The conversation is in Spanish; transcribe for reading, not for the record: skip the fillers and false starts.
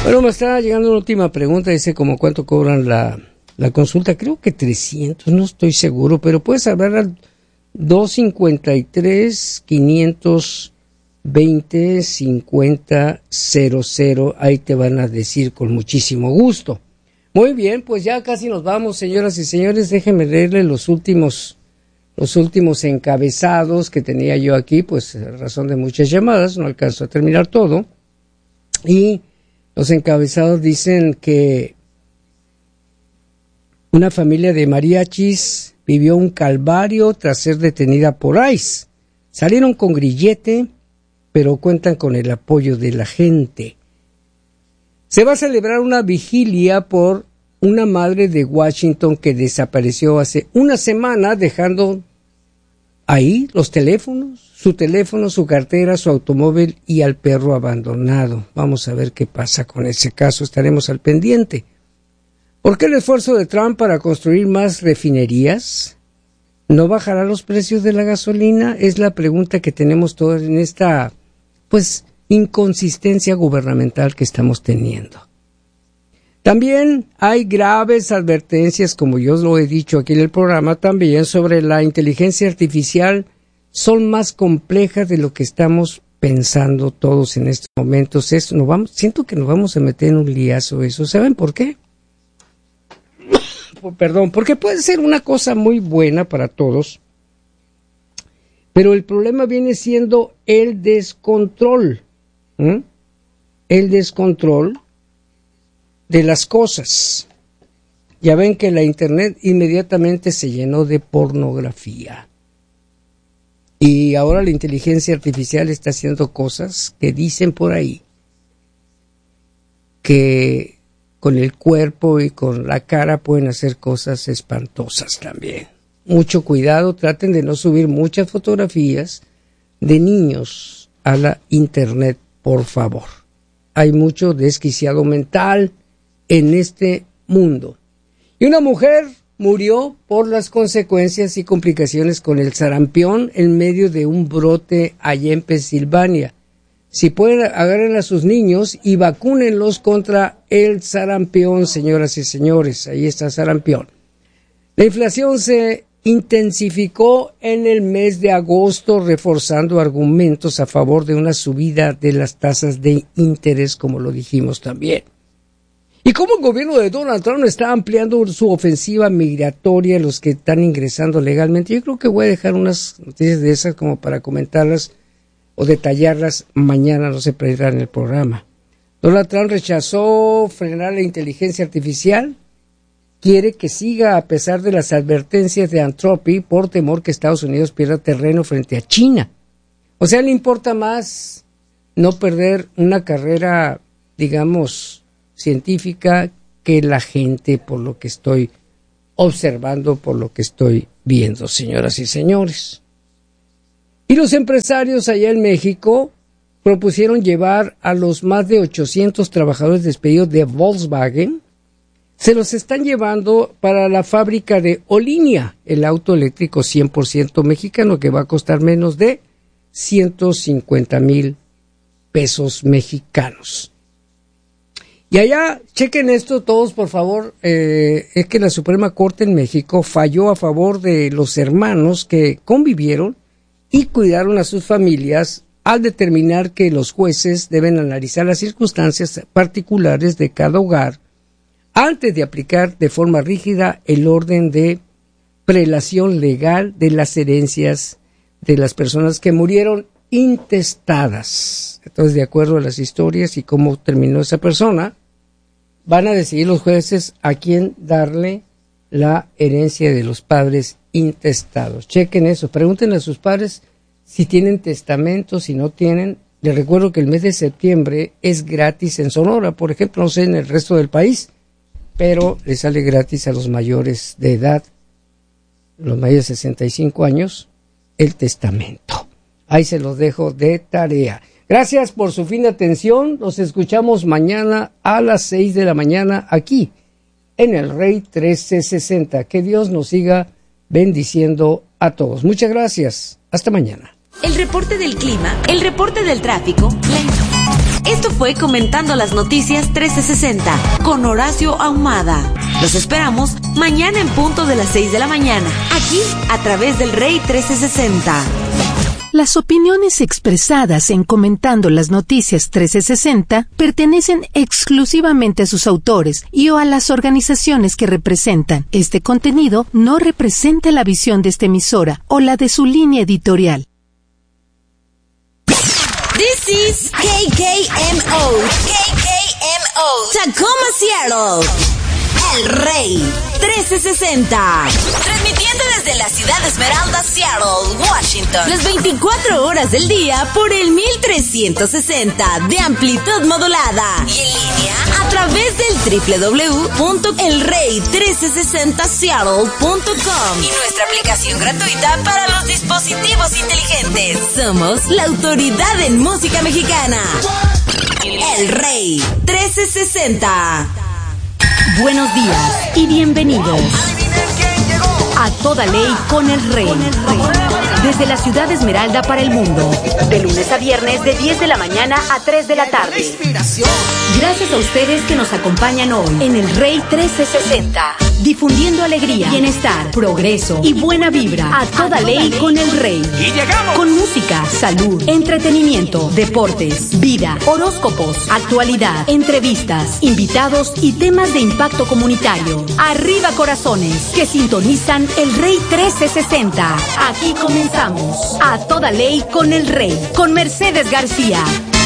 Bueno, me está llegando una última pregunta, dice como cuánto cobran la consulta, creo que 300, no estoy seguro, pero puedes hablar al 253-520-5000, ahí te van a decir con muchísimo gusto. Muy bien, pues ya casi nos vamos, señoras y señores, déjenme leerle los últimos encabezados que tenía yo aquí, pues a razón de muchas llamadas, no alcanzo a terminar todo, y los encabezados dicen que una familia de mariachis vivió un calvario tras ser detenida por ICE. Salieron con grillete, pero cuentan con el apoyo de la gente. Se va a celebrar una vigilia por una madre de Washington que desapareció hace una semana, dejando ahí los teléfonos, su cartera, su automóvil y al perro abandonado. Vamos a ver qué pasa con ese caso, estaremos al pendiente. ¿Por qué el esfuerzo de Trump para construir más refinerías no bajará los precios de la gasolina? Es la pregunta que tenemos todos en esta, pues, inconsistencia gubernamental que estamos teniendo. También hay graves advertencias, como yo lo he dicho aquí en el programa también, sobre la inteligencia artificial. Son más complejas de lo que estamos pensando todos en estos momentos. Siento que nos vamos a meter en un liazo eso. ¿Saben por qué? Perdón, porque puede ser una cosa muy buena para todos, pero el problema viene siendo el descontrol. El descontrol de las cosas. Ya ven que la internet inmediatamente se llenó de pornografía. Y ahora la inteligencia artificial está haciendo cosas que dicen por ahí que con el cuerpo y con la cara pueden hacer cosas espantosas también. Mucho cuidado, traten de no subir muchas fotografías de niños a la internet, por favor. Hay mucho desquiciado mental en este mundo. Y una mujer murió por las consecuencias y complicaciones con el sarampión en medio de un brote allá en Pensilvania. Si pueden, agarren a sus niños y vacúnenlos contra el sarampión, señoras y señores. Ahí está sarampión. La inflación se intensificó en el mes de agosto, reforzando argumentos a favor de una subida de las tasas de interés, como lo dijimos también. Y cómo el gobierno de Donald Trump está ampliando su ofensiva migratoria a los que están ingresando legalmente. Yo creo que voy a dejar unas noticias de esas como para comentarlas o detallarlas mañana, no se perderán en el programa. Donald Trump rechazó frenar la inteligencia artificial, quiere que siga a pesar de las advertencias de Anthropic por temor que Estados Unidos pierda terreno frente a China. O sea, le importa más no perder una carrera, digamos, científica que la gente, por lo que estoy observando, por lo que estoy viendo, señoras y señores. Y los empresarios allá en México propusieron llevar a los más de 800 trabajadores despedidos de Volkswagen, se los están llevando para la fábrica de Olinia, el auto eléctrico 100% mexicano que va a costar menos de 150,000 pesos mexicanos. Y allá, chequen esto todos, por favor, es que la Suprema Corte en México falló a favor de los hermanos que convivieron y cuidaron a sus familias al determinar que los jueces deben analizar las circunstancias particulares de cada hogar antes de aplicar de forma rígida el orden de prelación legal de las herencias de las personas que murieron intestadas. Entonces, de acuerdo a las historias y cómo terminó esa persona, van a decidir los jueces a quién darle la herencia de los padres intestados. Chequen eso, pregúntenle a sus padres si tienen testamento, si no tienen. Les recuerdo que el mes de septiembre es gratis en Sonora, por ejemplo, no sé en el resto del país, pero les sale gratis a los mayores de edad, los mayores de 65 años, el testamento. Ahí se los dejo de tarea. Gracias por su fina atención. Nos escuchamos mañana a las 6 de la mañana aquí en el Rey 1360. Que Dios nos siga bendiciendo a todos. Muchas gracias. Hasta mañana. El reporte del clima, el reporte del tráfico, Esto fue Comentando las Noticias 1360 con Horacio Ahumada. Los esperamos mañana en punto de las 6 de la mañana, aquí a través del Rey 1360. Las opiniones expresadas en Comentando las Noticias 1360 pertenecen exclusivamente a sus autores y o a las organizaciones que representan. Este contenido no representa la visión de esta emisora o la de su línea editorial. This is KKMO, Tacoma, Seattle. El Rey 1360. Transmitiendo desde la ciudad Esmeralda, Seattle, Washington. Las 24 horas del día por el 1360 de amplitud modulada. Y en línea a través del www.elrey1360seattle.com y nuestra aplicación gratuita para los dispositivos inteligentes. Somos la autoridad en música mexicana. El Rey 1360. Buenos días y bienvenidos a Toda Ley con el Rey. Desde la ciudad de Esmeralda para el mundo, de lunes a viernes de 10 de la mañana a 3 de la tarde. Gracias a ustedes que nos acompañan hoy en el Rey 1360, difundiendo alegría, bienestar, progreso y buena vibra a toda ley con el Rey. Y llegamos con música, salud, entretenimiento, deportes, vida, horóscopos, actualidad, entrevistas, invitados y temas de impacto comunitario. Arriba corazones que sintonizan el Rey 1360. Aquí comenzamos a toda ley con el Rey, con Mercedes García.